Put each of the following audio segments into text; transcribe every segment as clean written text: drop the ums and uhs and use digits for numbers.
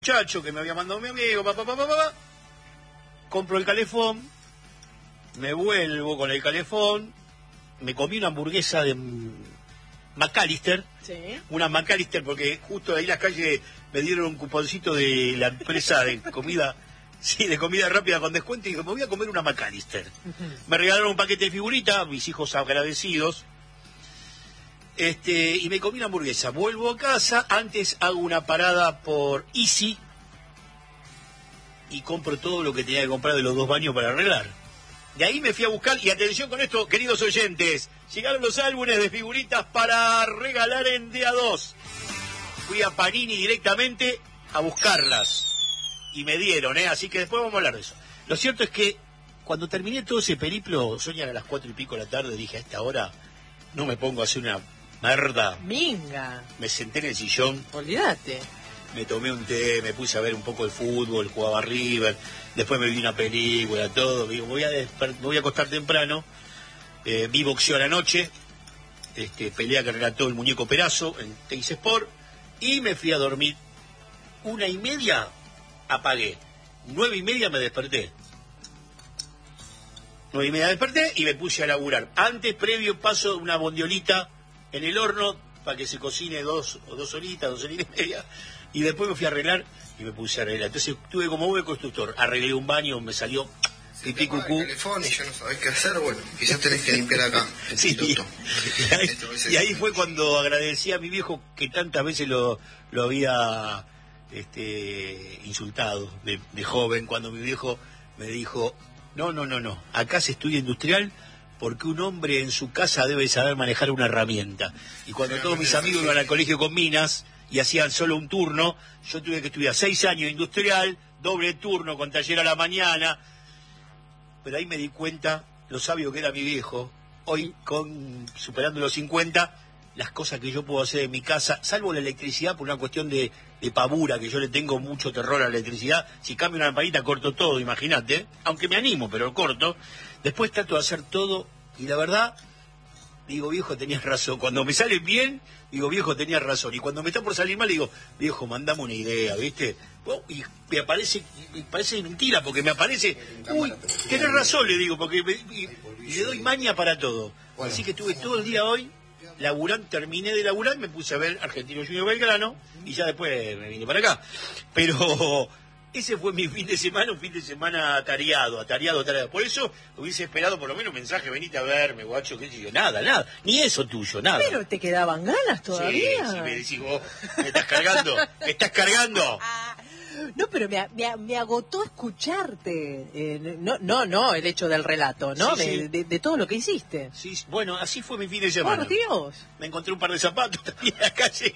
Muchacho que me había mandado mi amigo, compro el calefón, me vuelvo con el calefón, me comí una hamburguesa de McAllister, Sí. una McAllister porque justo ahí en la calle me dieron un cuponcito de la empresa de comida, sí, de comida rápida con descuento y dije, me voy a comer una McAllister. Me regalaron un paquete de figuritas, mis hijos agradecidos. Y me comí una hamburguesa. Vuelvo a casa, antes hago una parada por Easy y compro todo lo que tenía que comprar de los 2 baños para arreglar. De ahí me fui a buscar, y atención con esto, queridos oyentes, llegaron los álbumes de figuritas para regalar en DA2. Fui a Panini directamente a buscarlas y me dieron, así que después vamos a hablar de eso. Lo cierto es que cuando terminé todo ese periplo, Sonia, a las 4 y pico de la tarde, dije, a esta hora no me pongo a hacer una merda. Minga. Me senté en el sillón, Olvídate. me tomé un té, me puse a ver un poco el fútbol, jugaba River, después me vi una película, todo. Digo, me voy a acostar temprano, vi boxeo a la noche, pelea que relató el muñeco Perazo en Teis Sport, y me fui a dormir. 1:30 apagué, 9:30 me desperté. 9:30 desperté y me puse a laburar. Antes, previo, paso una bondiolita en el horno para que se cocine 2 horitas, 2 horitas y media. Y después me fui a arreglar y me puse a arreglar. Entonces tuve como buen constructor. Arreglé un baño, me salió pipí cucú. El teléfono y ya no sabés qué hacer, bueno, quizás tenés que limpiar acá. Sí, y ahí fue cuando agradecí a mi viejo que tantas veces lo había insultado de joven, cuando mi viejo me dijo, no, acá se estudia industrial porque un hombre en su casa debe saber manejar una herramienta. Y cuando todos mis amigos iban al colegio con minas y hacían solo un turno, yo tuve que estudiar 6 años industrial, doble turno con taller a la mañana. Pero ahí me di cuenta lo sabio que era mi viejo. Hoy, superando los 50, las cosas que yo puedo hacer en mi casa, salvo la electricidad por una cuestión de pavura, que yo le tengo mucho terror a la electricidad. Si cambio una lamparita corto todo, imagínate, aunque me animo, pero lo corto. Después trato de hacer todo y la verdad, digo, viejo, tenías razón. Cuando me sale bien, digo, viejo, tenías razón. Y cuando me está por salir mal, digo, viejo, mandame una idea, ¿viste? Y me parece mentira, porque me aparece, uy, tenés razón, le digo, porque y le doy maña para todo. Así que estuve todo el día hoy terminé de laburar, me puse a ver Argentino Junior Belgrano y ya después me vine para acá. Pero ese fue mi fin de semana, un fin de semana atareado. Por eso hubiese esperado por lo menos un mensaje, venite a verme, guacho, qué sé yo. Nada, ni eso tuyo, nada. Pero te quedaban ganas todavía. Sí, me decís vos, ¿me estás cargando? No, pero me agotó escucharte. No, el hecho del relato, ¿no? Sí. De todo lo que hiciste. Sí, bueno, así fue mi fin de semana. Por Dios. Me encontré un par de zapatos también en la calle.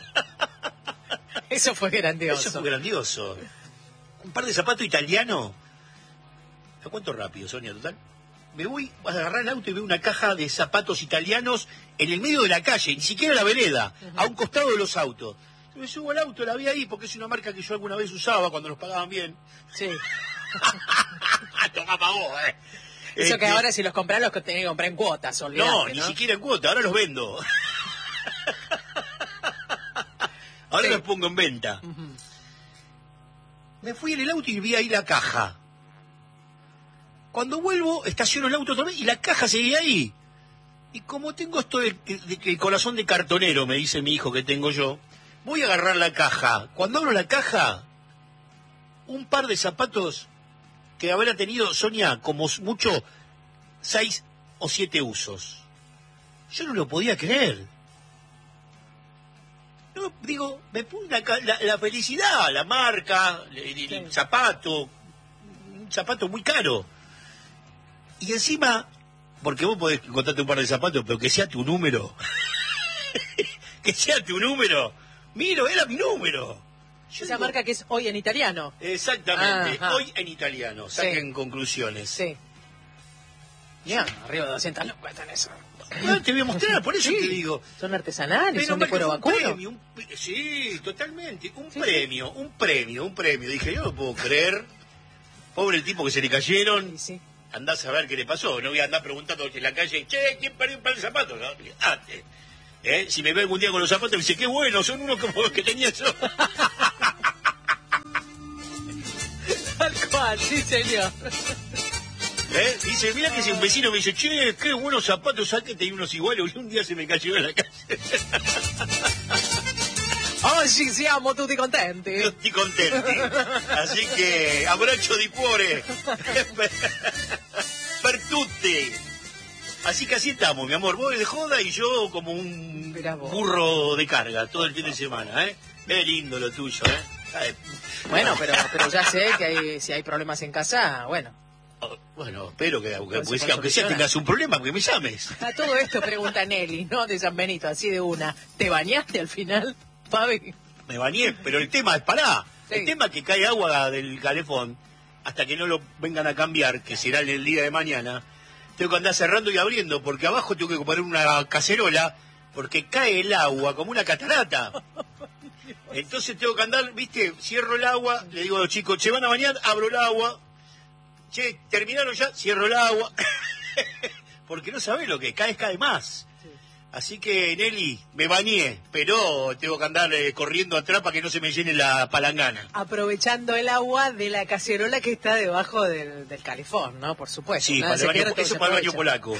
Eso fue grandioso. Eso fue grandioso. Un par de zapatos italianos. Te cuento rápido, Sonia, total. Me voy a agarrar el auto y veo una caja de zapatos italianos en el medio de la calle, ni siquiera en la vereda, a un costado de los autos. Me subo al auto, la vi ahí porque es una marca que yo alguna vez usaba cuando nos pagaban bien. Sí. Tomá pa' vos, Eso que ahora si los comprás los tenés que comprar en cuotas, olvidate, No, ni siquiera en cuota, ahora los vendo. Ahora los pongo en venta. Me fui en el auto y vi ahí la caja. Cuando vuelvo, estaciono el auto otra vez y la caja seguía ahí. Y como tengo esto de el corazón de cartonero, me dice mi hijo que tengo yo, voy a agarrar la caja. Cuando abro la caja, un par de zapatos que habrá tenido, Sonia, como mucho 6 o 7 usos. Yo no lo podía creer. No, digo, me pone la felicidad, la marca, el zapato, un zapato muy caro. Y encima, porque vos podés encontrarte un par de zapatos, pero que sea tu número. Que sea tu número. Miro, era mi número. Esa marca que es hoy en italiano. Exactamente, Ajá. Hoy en italiano. Saquen conclusiones. Sí. Ya, arriba de 200 lucas están eso. No, te voy a mostrar, por eso te digo. Son artesanales, Pero son de cuero vacuno. Sí, totalmente. Un premio. Dije, yo no puedo creer. Pobre el tipo que se le cayeron. Sí. Andás a ver qué le pasó. No voy a andar preguntando en la calle, che, ¿quién perdió un par de zapatos? No, si me ve algún día con los zapatos, me dice, qué bueno, son unos como los que tenía yo. Tal cual, sí, señor. Dice, mira que si un vecino me dice, che, qué buenos zapatos, ¿sabes que tenía unos iguales? Y un día se me cayó en la calle. Oggi siamo tutti contenti. Io ti contenti. Así que, abbraccio di cuore. Per tutti. Así que así estamos, mi amor. Vos de joda y yo como un burro de carga todo el fin de semana, ¿eh? Es lindo lo tuyo, ¿eh? Bueno, pero ya sé que si hay problemas en casa, bueno. Bueno, espero que aunque sea tengas un problema, que me llames. A todo esto pregunta Nelly, ¿no? De San Benito, así de una. ¿Te bañaste al final, Fabi? Me bañé, pero el tema es pará. Sí. El tema es que cae agua del calefón hasta que no lo vengan a cambiar, que será en el día de mañana. Tengo que andar cerrando y abriendo, porque abajo tengo que poner una cacerola, porque cae el agua como una catarata. Entonces tengo que andar, viste, cierro el agua, le digo a los chicos, che, van a bañar, abro el agua. Che, terminaron ya, cierro el agua. Porque no sabés lo que cae más. Sí. Así que, Nelly, me bañé, pero tengo que andar corriendo atrás para que no se me llene la palangana. Aprovechando el agua de la cacerola que está debajo del calefón, ¿no? Por supuesto. Sí, para eso para el baño polaco.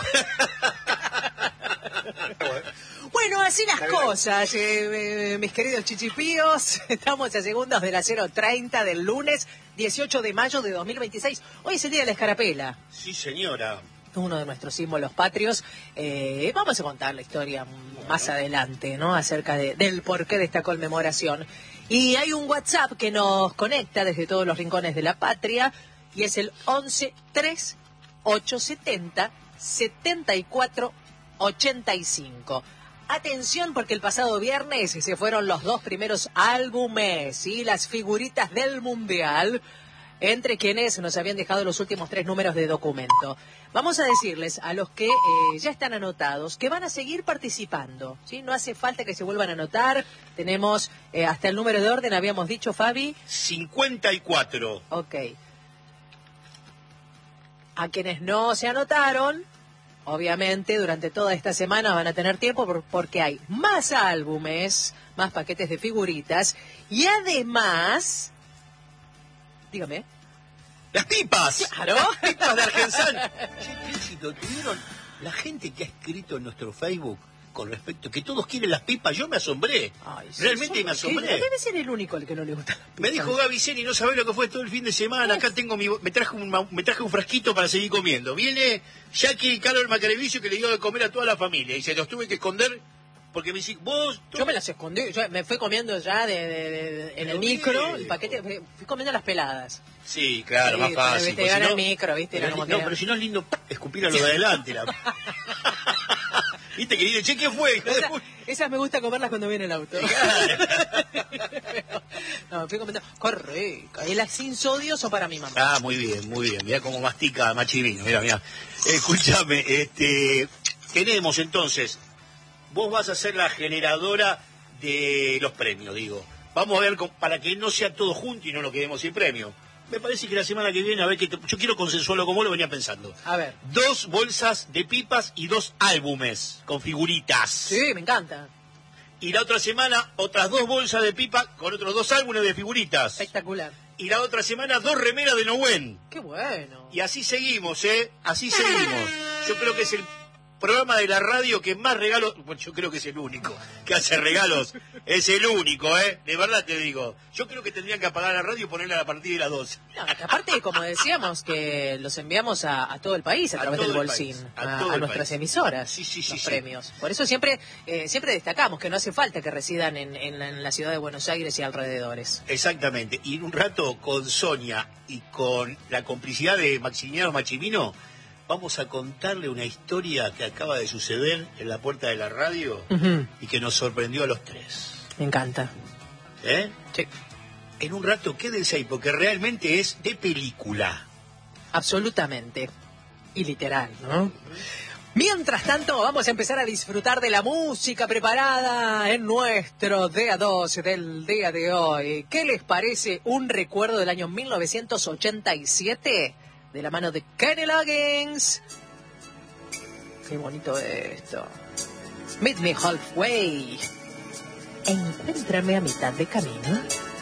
Bueno, así las cosas, mis queridos chichipíos. Estamos a segundos de las 0:30 del lunes 18 de mayo de 2026. Hoy es el día de la escarapela. Sí, señora. Uno de nuestros símbolos patrios. Vamos a contar la historia más adelante, ¿no? Acerca del porqué de esta conmemoración. Y hay un WhatsApp que nos conecta desde todos los rincones de la patria y es el 11 3 870 74 85. Atención, porque el pasado viernes se fueron los 2 primeros álbumes y las figuritas del Mundial, entre quienes nos habían dejado los últimos 3 números de documento. Vamos a decirles a los que ya están anotados que van a seguir participando, ¿sí? No hace falta que se vuelvan a anotar. Tenemos hasta el número de orden, habíamos dicho, Fabi. 54. Ok. A quienes no se anotaron, obviamente, durante toda esta semana van a tener tiempo porque hay más álbumes, más paquetes de figuritas y además, dígame. ¡Las pipas! ¡Claro! ¡Las pipas de Argensan! ¿Qué éxito tuvieron la gente que ha escrito en nuestro Facebook con respecto que todos quieren las pipas? Yo me asombré. Ay, sí, realmente me asombré. Debe ser el único al que no le gusta. Me dijo Gaby Seni, no sabés lo que fue todo el fin de semana. Acá tengo me traje un frasquito para seguir comiendo. Viene Jackie Carol Macalevicio que le dio de comer a toda la familia y se los tuve que esconder porque me dice, vos... Yo me las escondí, yo me fui comiendo ya en el micro, el paquete, fui comiendo las peladas. Sí, claro, más fácil. Te gana el micro, ¿viste? Pero si no es lindo escupir a lo de adelante. ¿Viste que dice, che, qué fue? Esas me gusta comerlas cuando viene el auto. No, fui comiendo, correcto. ¿Y las sin sodio son para mi mamá? Ah, muy bien, muy bien. Mirá cómo mastica Machivino, mirá. Escúchame, tenemos entonces, vos vas a ser la generadora de los premios, digo. Vamos a ver, para que no sea todo junto y no nos quedemos sin premio. Me parece que la semana que viene, a ver, yo quiero consensuarlo como lo venía pensando. A ver. 2 bolsas de pipas y 2 álbumes con figuritas. Sí, me encanta. Y la otra semana, otras 2 bolsas de pipa con otros 2 álbumes de figuritas. Espectacular. Y la otra semana, 2 remeras de Nowen. Qué bueno. Y así seguimos, Así seguimos. Yo creo que es el programa de la radio que más regalos, bueno, yo creo que es el único que hace regalos, es el único, de verdad te digo. Yo creo que tendrían que apagar la radio y ponerla a partir de las 12. No, aparte, como decíamos, que los enviamos a todo el país a través del bolsín, a nuestras emisoras, sí, los premios. Por eso siempre destacamos que no hace falta que residan en la ciudad de Buenos Aires y alrededores. Exactamente, y en un rato con Sonia y con la complicidad de Maximiliano Machivino, vamos a contarle una historia que acaba de suceder en la puerta de la radio y que nos sorprendió a los 3. Me encanta. Sí. En un rato quédense ahí, porque realmente es de película. Absolutamente. Y literal, ¿no? Mientras tanto, vamos a empezar a disfrutar de la música preparada en nuestro Día 2 del día de hoy. ¿Qué les parece un recuerdo del año 1987? De la mano de Kenny Loggins. Qué bonito esto. Meet me halfway. Encuéntrame a mitad de camino.